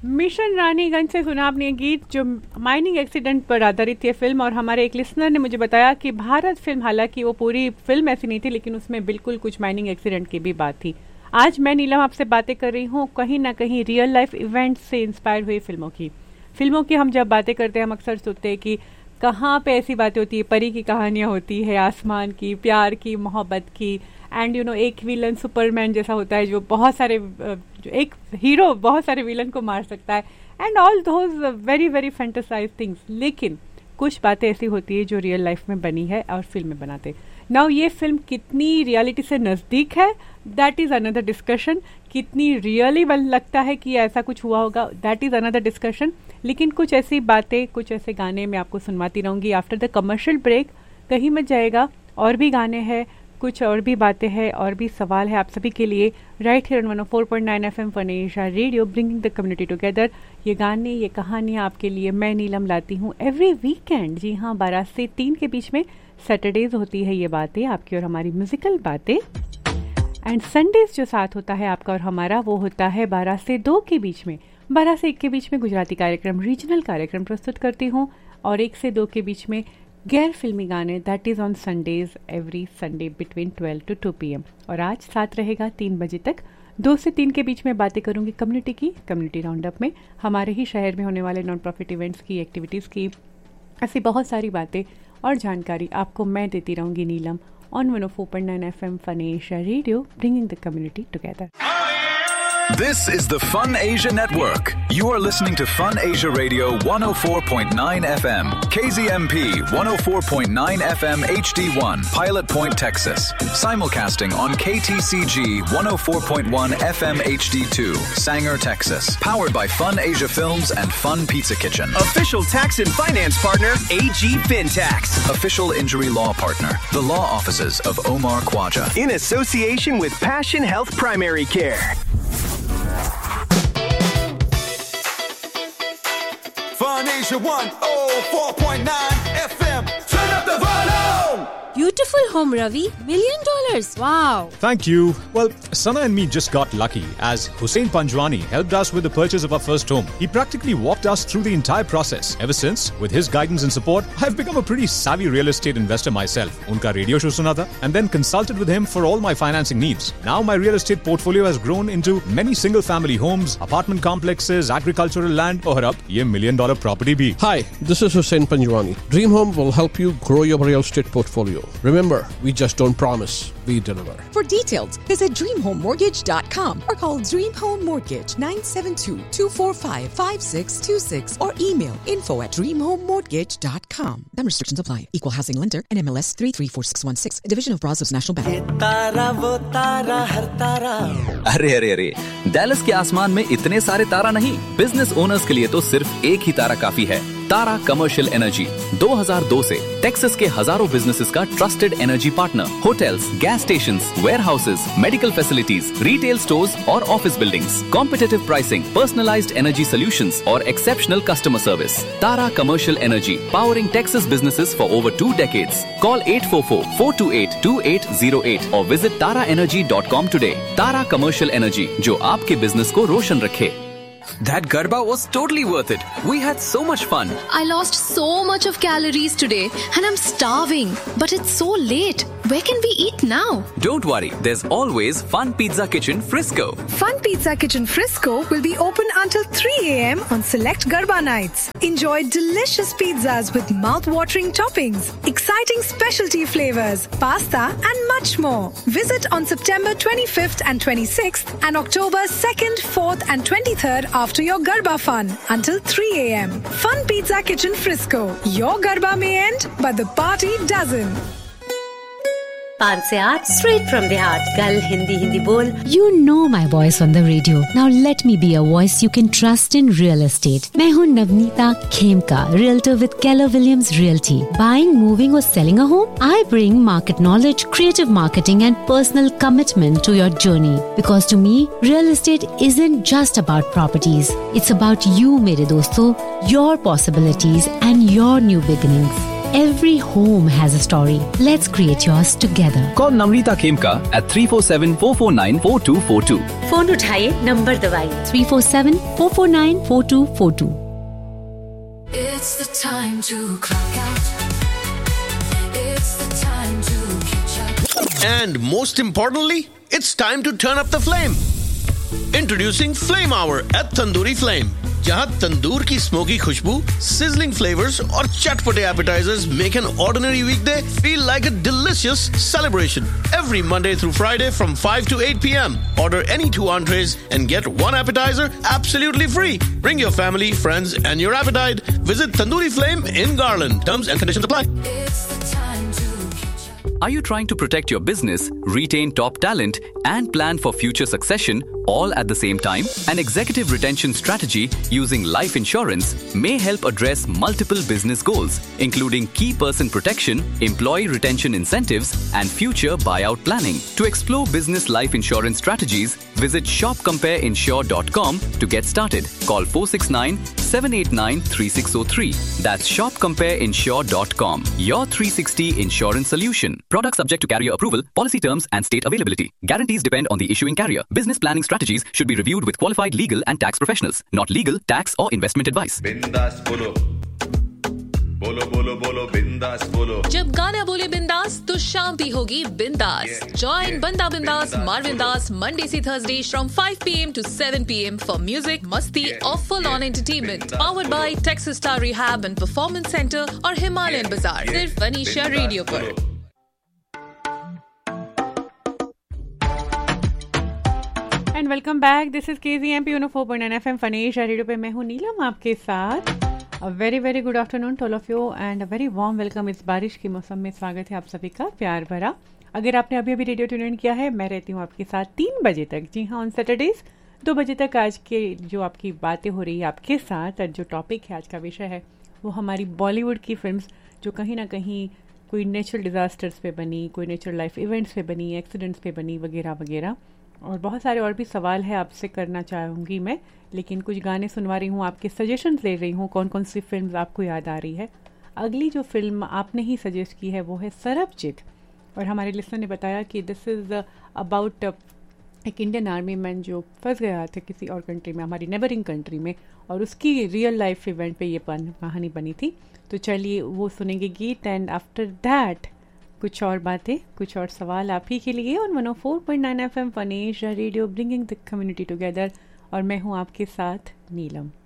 Mission Raniganj से सुना आपने ये गीत जो माइनिंग एक्सीडेंट पर आधारित है फिल्म। और हमारे एक लिसनर ने मुझे बताया कि भारत फिल्म, हालांकि वो पूरी फिल्म ऐसी नहीं थी, लेकिन उसमें बिल्कुल कुछ माइनिंग एक्सीडेंट की भी बात थी। आज मैं नीलम आपसे बातें कर रही हूँ कहीं ना कहीं रियल लाइफ इवेंट से इंस्पायर हुई फिल्मों की हम जब बातें करते हैं हम अक्सर सोचते हैं कि कहाँ पे ऐसी बातें होती है, परी की कहानियाँ होती है, आसमान की, प्यार की, मोहब्बत की, एंड एक विलन सुपरमैन जैसा होता है जो बहुत सारे, जो एक हीरो बहुत सारे विलन को मार सकता है, and all those very very फैंटासाइज things. लेकिन कुछ बातें ऐसी होती है जो रियल लाइफ में बनी है और फिल्म में बनाते। नाउ ये फिल्म कितनी रियलिटी से नज़दीक है, दैट इज़ अनदर डिस्कशन। कितनी रियली लगता है कि ऐसा कुछ हुआ होगा, दैट इज़ अनदर डिस्कशन। लेकिन कुछ ऐसी बातें, कुछ ऐसे गाने मैं आपको सुनवाती रहूँगी आफ्टर द कमर्शियल ब्रेक। कहीं मत जाएगा, और भी गाने हैं, कुछ और भी बातें हैं, और भी सवाल है आप सभी के लिए। Right here on 104.9 FM fun Asia radio, bringing the community together. ये गाने, ये कहानियाँ आपके लिए मैं नीलम लाती हूँ एवरी वीकेंड। जी हाँ, 12 से 3 के बीच में सैटरडेज होती है ये बातें आपकी और हमारी म्यूजिकल बातें। एंड संडेज जो साथ होता है आपका और हमारा, वो होता है 12 से 2 के बीच में। 12 से 1 के बीच में गुजराती कार्यक्रम, रीजनल कार्यक्रम प्रस्तुत करती हूँ, और 1 से 2 के बीच में गैर फिल्मी गाने, that is on Sundays, every Sunday between 12 to 2 PM। और आज साथ रहेगा 3 बजे तक। 2 से 3 के बीच में बातें करूँगी कम्युनिटी की, कम्युनिटी राउंड अप में हमारे ही शहर में होने वाले नॉन प्रॉफिट इवेंट्स की, एक्टिविटीज़ की, ऐसी बहुत सारी बातें और जानकारी आपको मैं देती रहूँगी नीलम on 104.9 FM fun Asia radio, bringing the community together. This is the Fun Asia Network. You are listening to Fun Asia Radio 104.9 FM, KZMP 104.9 FM HD1, Pilot Point, Texas. Simulcasting on KTCG 104.1 FM HD2, Sanger, Texas. Powered by Fun Asia Films and Fun Pizza Kitchen. Official tax and finance partner, AG FinTax. Official injury law partner, the law offices of Omar Khwaja. In association with Passion Health Primary Care. Fun Asia 104.9 FM. Turn up the volume. Beautiful home, Ravi. $1 million. Wow. Thank you. Well, Sana and me just got lucky as Hussein Panjwani helped us with the purchase of our first home. He practically walked us through the entire process. Ever since, with his guidance and support, I've become a pretty savvy real estate investor myself. Unka radio show suna tha, and then consulted with him for all my financing needs. Now my real estate portfolio has grown into many single family homes, apartment complexes, agricultural land, और अब ये $1 million property bhi. Hi, this is Hussein Panjwani. Dream Home will help you grow your real estate portfolio. Remember, we just don't promise, we deliver. For details, visit dreamhomemortgage.com or call Dream Home Mortgage 972-245-5626 or email info@dreamhomemortgage.com. Then restrictions apply. Equal housing lender, NMLS 334616, a division of Brazos National Bank. अरे अरे अरे, Dallas के आसमान में इतने सारे तारा नहीं, business owners के लिए तो सिर्फ एक ही तारा काफी है। तारा कमर्शियल एनर्जी 2002 से टेक्सास के हजारों बिजनेसेस का trusted energy partner. Hotels, gas stations, warehouses, medical facilities, retail stores और office buildings, competitive pricing, personalised energy solutions और exceptional customer service. Tara commercial energy, powering Texas businesses for over 2 decades. Call 844-428-2808 or visit taraenergy.com today. Tara commercial energy, जो आपके business को रोशन रखे। That Garba was totally worth it. We had so much fun. I lost so much of calories today and I'm starving. But it's so late. Where can we eat now? Don't worry. There's always Fun Pizza Kitchen Frisco. Fun Pizza Kitchen Frisco will be open until 3 a.m. on select Garba nights. Enjoy delicious pizzas with mouth-watering toppings, exciting specialty flavors, pasta and much more. Visit on September 25th and 26th and October 2nd, 4th and 23rd after your Garba fun until 3 a.m. Fun Pizza Kitchen Frisco. Your Garba may end, but the party doesn't. 5 से 8 straight from the heart. कल हिंदी बोल. You know my voice on the radio. Now let me be a voice you can trust in real estate. मैं हूँ Navneeta Khemka, realtor with Keller Williams Realty. Buying, moving or selling a home? I bring market knowledge, creative marketing and personal commitment to your journey. Because to me, real estate isn't just about properties. It's about you, मेरे दोस्तों, your possibilities and your new beginnings. Every home has a story. Let's create yours together. Call Namrita Khemka at 347-449-4242. Phone उठाइए, number दबाइए 347-449-4242. It's the time to clock out. It's the time to catch up. And most importantly, it's time to turn up the flame. Introducing Flame Hour at Tandoori Flame. जहाँ तंदूर की smoky खुशबू, sizzling flavors और चटपटे appetizers make an ordinary weekday feel like a delicious celebration. Every Monday through Friday from 5 to 8 p.m. Order any 2 entrees and get 1 appetizer absolutely free. Bring your family, friends and your appetite. Visit Tandoori Flame in Garland. Terms and conditions apply. It's the time to Are you trying to protect your business, retain top talent, and plan for future succession all at the same time? An executive retention strategy using life insurance may help address multiple business goals, including key person protection, employee retention incentives, and future buyout planning. To explore business life insurance strategies, visit shopcompareinsure.com to get started. Call 469-789-3603. That's shopcompareinsure.com. Your 360 insurance solution. Product subject to carrier approval, policy terms and state availability. Guarantees depend on the issuing carrier. Business planning strategies should be reviewed with qualified legal and tax professionals. Not legal, tax or investment advice. बिंदास बोलो बोलो बोलो बोलो बिंदास बोलो. जब गाना बोले बिंदास तो शाम भी होगी बिंदास. Join Banda Bindas Marvindas Monday से Thursday from 5 p.m. to 7 p.m. for music, masti or full-on entertainment. Powered by Texas Star Rehab and Performance Center और Himalayan Bazaar. सिर्फ Anisha Radio पर. And welcome back. This is KZMP 104.9 FM fun Asia radio पे मैं हूँ नीलम आपके साथ. A very very good afternoon to all of you and a very warm welcome. इस बारिश के मौसम में स्वागत है आप सभी का प्यार भरा. अगर आपने अभी अभी रेडियो ट्यून इन किया है, मैं रहती हूँ आपके साथ 3 बजे तक. जी हाँ, ऑन सैटरडेज 2 बजे तक आज के जो आपकी बातें हो रही है आपके साथ. और जो टॉपिक है आज का विषय है वो हमारी बॉलीवुड की फिल्म्स जो कहीं ना कहीं कोई नेचुरल डिज़ास्टर्स पे बनी, कोई नेचुरल लाइफ इवेंट्स पे बनी, एक्सीडेंट्स पे बनी वगैरह वगैरह. और बहुत सारे और भी सवाल है आपसे करना चाहूँगी मैं, लेकिन कुछ गाने सुनवा रही हूँ, आपके सजेशंस ले रही हूँ कौन कौन सी फिल्म आपको याद आ रही है. अगली जो फिल्म आपने ही सजेस्ट की है वो है सरबजीत. और हमारे लिस्टर ने बताया कि दिस इज़ अबाउट एक इंडियन आर्मी मैन जो फंस गया था किसी और कंट्री में, हमारी नेबरिंग कंट्री में, और उसकी रियल लाइफ इवेंट पे ये कहानी बनी थी. तो चलिए वो सुनेंगे गीत एंड आफ्टर दैट कुछ और बातें, कुछ और सवाल आप ही के लिए on 104.9 FM fun Asia radio bringing the community together. और मैं हूँ आपके साथ नीलम.